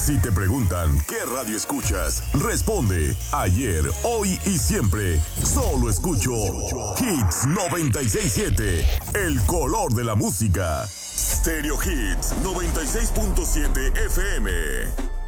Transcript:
Si te preguntan qué radio escuchas, responde ayer, hoy y siempre. Solo escucho Hits 96.7, el color de la música. Stereo Hits 96.7 FM.